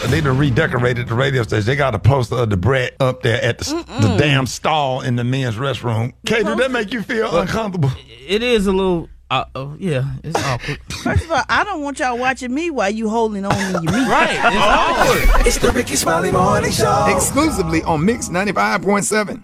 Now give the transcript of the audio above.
they done redecorated the radio station. They got a poster of the bread up there at the damn stall in the men's restroom. Kay, did that make you feel uncomfortable? It is a little. Yeah, it's awkward. First of all, I don't want y'all watching me while you holding on in your meat. Right, it's awkward. It's the Ricky Smiley Morning Show. Exclusively on Mix 95.7.